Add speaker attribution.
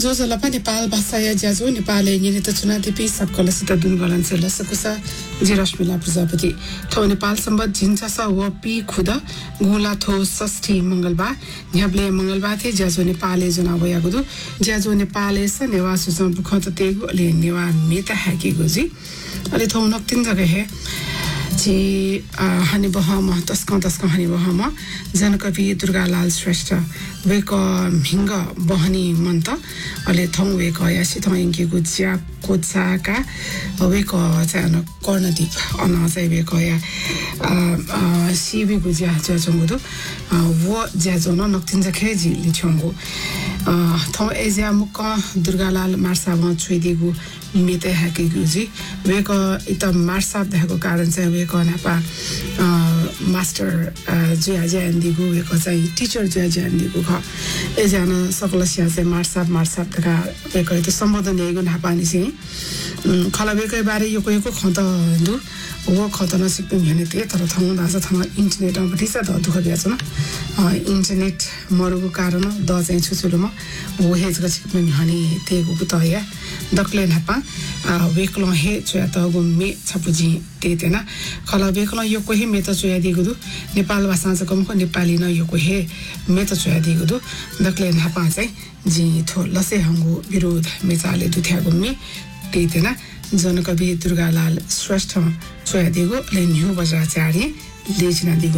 Speaker 1: जो लपा नेपाल भाषा या ज्याजो नेपाल नियत चुनादेपी सबकलसित दुन गलन्छ लसकुसा जिरश्मिला प्रजापति थो नेपाल सम्बत झिन्छस व पी खुद गुला थो षष्ठी मंगलबार न्याबले मंगलबार थे ज्याजो नेपाले जुना वयागुदु ज्याजो नेपाले स नेवा सुसम बुखत तेगु ले नेवा मेता हाकी गुजी अले थो नक्तिन जगह है जी हनी बहम तस्क हनी बहम जनकवि दुर्गालाल श्रेष्ठ वेक भिंग बहनी मंत अले थौ वेक यासी थौ इंकी गुज्या कोचाका वेक चाहिँ कर्णदीप अन चाहिँ वेक या सीबी गुज्या जजंगुदु वो ज्याजोन नक्तिन जखे जी लिछंगु थौ एजिया मुक दुर्गालाल मार्सा व छुइदिगु मेते हाके गुजी वेक इत मार्सा भएको कारण चाहिँ वेक नापा मास्टर जुया जयन्दिगु वेक चाहिँ टीचर जुया जयन्दिगु ख एजना सकलसिया चाहिँ मार्सा तका वेक इत सम्बोधन हेगु नापानी चाहिँ खला वेक बारे यो खत दु वो खत न सिक्नु भने ते तर थौ दास थौ इन्टरनेट मा बटिसा द दुख बियाछ न इन्टरनेट मरुको कारण द चाहिँ छुछुलुमा वो हेजको सिक्नु भने ते गु त या दक्ले नापा वेकलो हे चया त गु मे छपुजी ते तेना खला वेकलो यो कोही मे त चया दिगु दु नेपाल भाषा चाहिँ कमको नेपाली न यो कोही मे त चया दिगु दु दक्ले नापा चाहिँ जी थो लसे हंगु विरोध मेचाले दुथ्यागु मे ते तेना जनकवि दुर्गालाल श्रेष्ठ चोया दिगु ले न्यू बजाचार्य लेजना दिगु